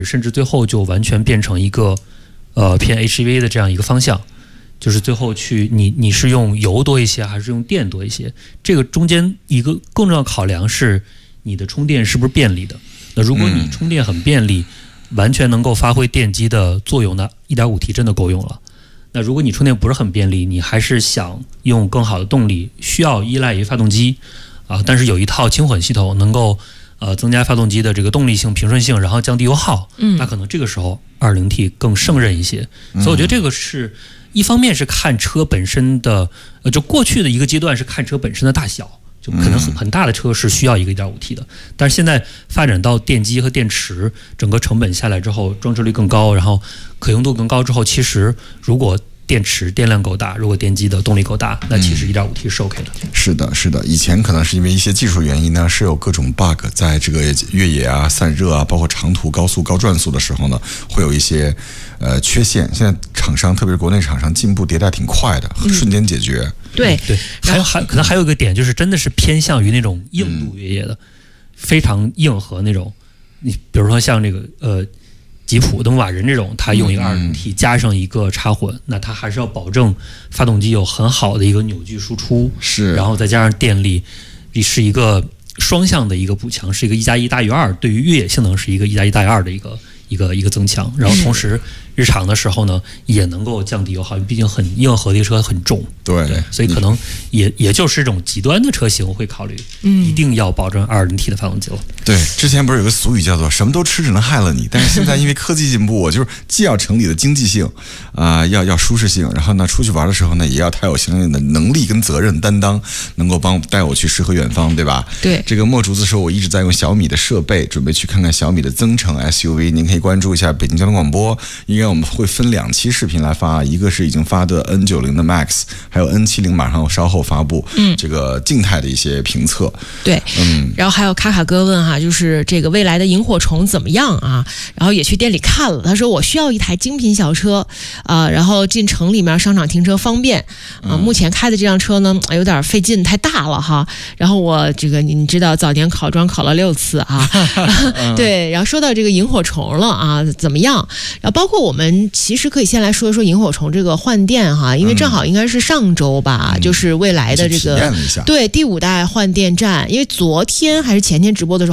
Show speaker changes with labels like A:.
A: 甚至最后就完全变成一个偏 HEV 的这样一个方向，就是最后去你是用油多一些还是用电多一些？这个中间一个更重要的考量是你的充电是不是便利的。那如果你充电很便利，完全能够发挥电机的作用，那 1.5T 真的够用了。那如果你充电不是很便利，你还是想用更好的动力，需要依赖于发动机但是有一套轻混系统能够增加发动机的这个动力性、平顺性，然后降低油耗，那可能这个时候 2.0T 更胜任一些。所以我觉得这个是一方面是看车本身的，就过去的一个阶段是看车本身的大小，就可能很大的车是需要一个 1.5T 的，但是现在发展到电机和电池，整个成本下来之后，装置率更高，然后可用度更高之后，其实如果电池电量够大，如果电机的动力够大，那其实 1.5T 是 OK 的。
B: 是的，是的。以前可能是因为一些技术原因呢，是有各种 bug， 在这个越野啊、散热啊，包括长途高速高转速的时候呢，会有一些缺陷。现在厂商，特别是国内厂商，进步迭代挺快的，瞬间解决。
C: 对，
A: 可能还有一个点就是，真的是偏向于那种硬度越野的，非常硬核那种。你比如说像这个吉普的牧马人这种，它用一个 2.0T 加上一个插混，那它还是要保证发动机有很好的一个扭矩输出，
B: 是，
A: 然后再加上电力，是一个双向的一个补强，是一个1+1大于2，对于越野性能是一个1+1大于2的一个增强，然后同时日常的时候呢也能够降低油耗，毕竟很硬核的车很重，对，所以可能也就是这种极端的车型会考虑，一定要保证 2.0T 的发动机了。
B: 对，之前不是有个俗语叫做什么都吃只能害了你，但是现在因为科技进步，我就是既要城里的经济性要舒适性，然后呢出去玩的时候呢也要他有相应的能力跟责任担当，能够带我去诗和远方，对吧？
C: 对，
B: 这个墨竹子说我一直在用小米的设备，准备去看看小米的增程 SUV， 您可以关注一下北京交通广播，应该我们会分2期视频来发，一个是已经发的 N90 的 Max， 还有 N70 马上稍后发布，这个静态的一些评测。
C: 对，然后还有卡卡哥问就是这个未来的萤火虫怎么样啊？然后也去店里看了，他说我需要一台精品小车然后进城里面商场停车方便目前开的这辆车呢有点费劲，太大了哈。然后我这个你知道早年考专考了6次对，然后说到这个萤火虫了怎么样？然后包括我们其实可以先来说一说萤火虫这个换电因为正好应该是上周吧，就是未来的这个对第5代换电站，因为昨天还是前天直播的时候